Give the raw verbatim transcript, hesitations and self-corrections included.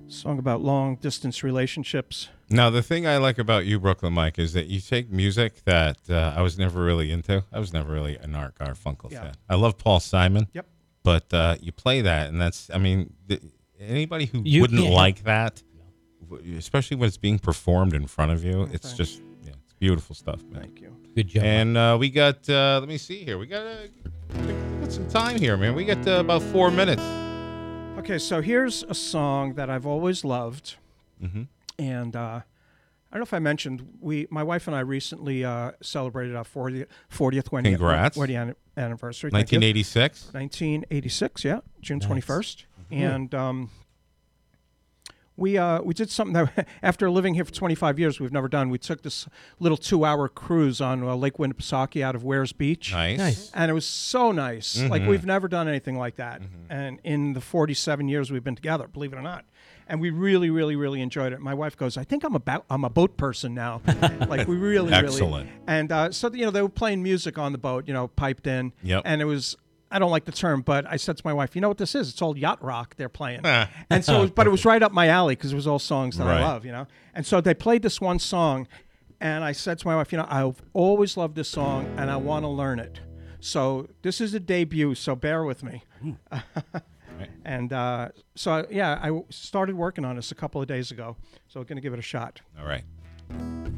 Song about long distance relationships. Now, the thing I like about you, Brooklyn Mike, is that you take music that uh, I was never really into. I was never really an Art Garfunkel Yeah. fan. I love Paul Simon. Yep. But uh, you play that, and that's, I mean, the, anybody who You wouldn't can't- like that, w- especially when it's being performed in front of you, it's thanks. just, yeah, it's beautiful stuff, man. Thank you. Good job. And uh, we got, uh, let me see here. We got, uh, we got some time here, man. We got uh, about four minutes. Okay, so here's a song that I've always loved, Mm-hmm. and uh, I don't know if I mentioned we, my wife and I recently uh, celebrated our fortieth, fortieth wedding, Congrats. wedding an- anniversary. Thank nineteen you. eighty-six. nineteen eighty-six, yeah, June Nice. twenty-first, and um, we uh, we did something that after living here for twenty-five years we've never done. We took this little two-hour cruise on uh, Lake Winnipesaukee out of Wares Beach. Nice. Nice. And it was so nice. Like, Mhm. we've never done anything like that. And in the forty-seven years we've been together, believe it or not. And we really, really, really enjoyed it. My wife goes, I think I'm about I'm a boat person now. Like, we really, Excellent. really. And uh, so, you know, they were playing music on the boat, you know, piped in. Yep. And it was, I don't like the term, but I said to my wife, you know what this is? It's all yacht rock they're playing. And so, it was, but it was right up my alley because it was all songs that Right. I love, you know. And so they played this one song. And I said to my wife, you know, I've always loved this song and I want to learn it. So this is a debut, so bear with me. And uh, so, yeah, I started working on this a couple of days ago. So I'm going to give it a shot. All right.